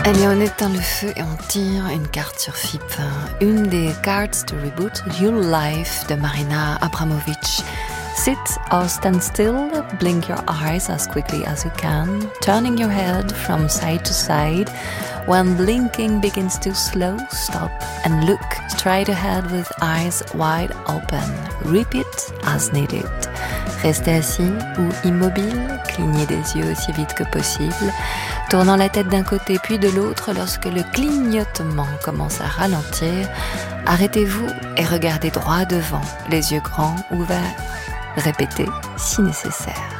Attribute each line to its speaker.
Speaker 1: Allez, on éteint le feu et on tire une carte sur FIP. Une des cartes de Reboot Your Life de Marina Abramovic. Sit or stand still, blink your eyes as quickly as you can, turning your head from side to side. When blinking begins to slow, stop and look straight ahead with eyes wide open. Repeat as needed. Restez assis ou immobile, clignez des yeux aussi vite que possible, tournant la tête d'un côté puis de l'autre lorsque le clignotement commence à ralentir. Arrêtez-vous et regardez droit devant, les yeux grands ouverts. Répétez si nécessaire.